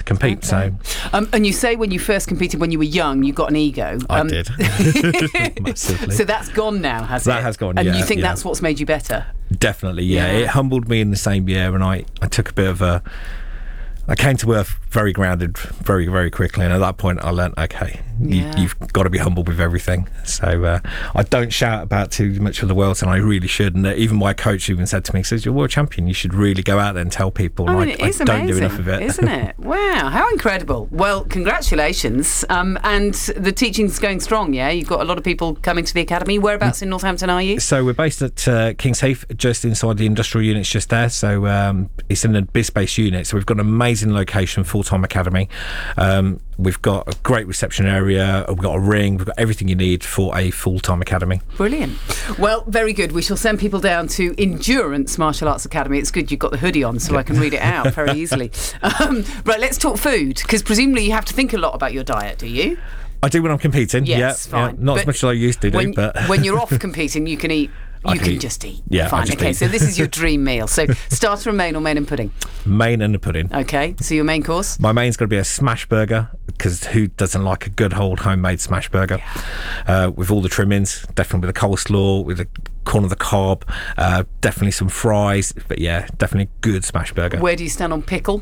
compete. Okay. So, and you say when you first competed when you were young, you got an ego. I did. Massively. So that's gone now, has it? That has gone, And yeah, you think yeah. that's what's made you better? Definitely, yeah. Yeah. It humbled me in the same year, and I took a bit of a... I came to earth very grounded very, very quickly, and at that point I learnt, okay, you've got to be humble with everything. So I don't shout about too much of the world, and I really should. And even my coach even said to me, he says, you're world champion, you should really go out there and tell people. I mean, and it is I don't amazing, do enough of it. isn't it? Wow, how incredible. Well, congratulations. And the teaching's going strong, yeah? You've got a lot of people coming to the academy. Whereabouts in Northampton are you? So we're based at King's Heath, just inside the industrial units just there. So it's in a BIS-based unit. So we've got an amazing location, full-time academy. We've got a great reception area. We've got a ring. We've got everything you need for a full-time academy. Brilliant. Well, very good. We shall send people down to Endurance Martial Arts Academy. It's good you've got the hoodie on so I can read it out very easily. Right, let's talk food, because presumably you have to think a lot about your diet, do you? I do when I'm competing. Yes, yeah, fine. Yeah. Not But as much as I used to do, but... when you're off competing, you can eat... You can just eat. Yeah, fine. I just Okay, eat. so this is your dream meal. So starter and main, or main and pudding? Main and a pudding. Okay, so your main course? My main's going to be a smash burger, because who doesn't like a good old homemade smash burger? With all the trimmings, definitely with the coleslaw, with the corn of the cob, definitely some fries, but yeah, definitely good smash burger. Where do you stand on pickle?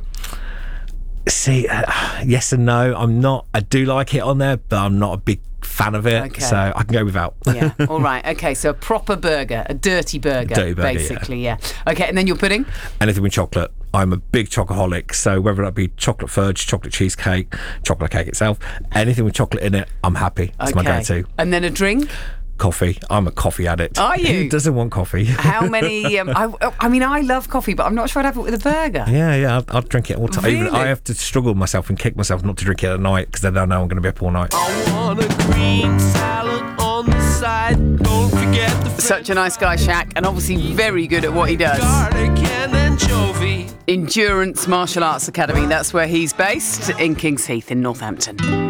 See, yes and no. I'm not. I do like it on there, but I'm not a big fan of it, Okay. so I can go without. Yeah, all right. Okay, so a proper burger, a dirty burger, basically, yeah. Okay, and then your pudding? Anything with chocolate. I'm a big chocoholic, so whether that be chocolate fudge, chocolate cheesecake, chocolate cake itself, anything with chocolate in it, I'm happy. That's my go-to. And then a drink? Coffee. I'm a coffee addict. Are you? Who doesn't want coffee? How many... I mean, I love coffee, but I'm not sure I'd have it with a burger. Yeah, I'll drink it all the time. Really? Even I have to struggle with myself and kick myself not to drink it at night, because then I know I'm going to be up all night. I want a green salad on the side. Don't forget the Such a nice guy, Shaq, and obviously very good at what he does. garlic and anchovy. Endurance Martial Arts Academy, that's where he's based, in King's Heath in Northampton.